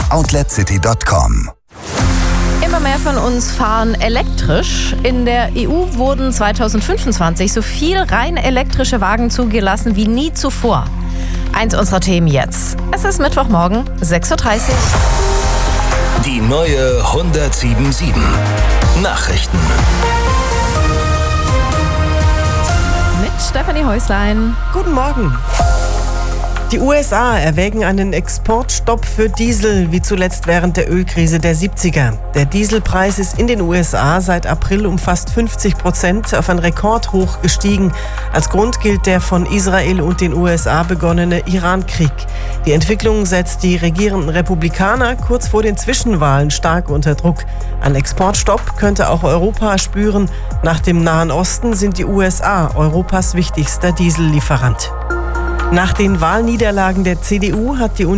outletcity.com. Immer mehr von uns fahren elektrisch. In der EU wurden 2025 so viel rein elektrische Wagen zugelassen wie nie zuvor. Eins unserer Themen jetzt. Es ist Mittwochmorgen, 6:30 Uhr. Die neue 107.7 Nachrichten. Mit Stefanie Häuslein. Guten Morgen. Die USA erwägen einen Exportstopp für Diesel, wie zuletzt während der Ölkrise der 70er. Der Dieselpreis ist in den USA seit April um fast 50% auf ein Rekordhoch gestiegen. Als Grund gilt der von Israel und den USA begonnene Iran-Krieg. Die Entwicklung setzt die regierenden Republikaner kurz vor den Zwischenwahlen stark unter Druck. Ein Exportstopp könnte auch Europa spüren. Nach dem Nahen Osten sind die USA Europas wichtigster Diesellieferant. Nach den Wahlniederlagen der CDU hat die Union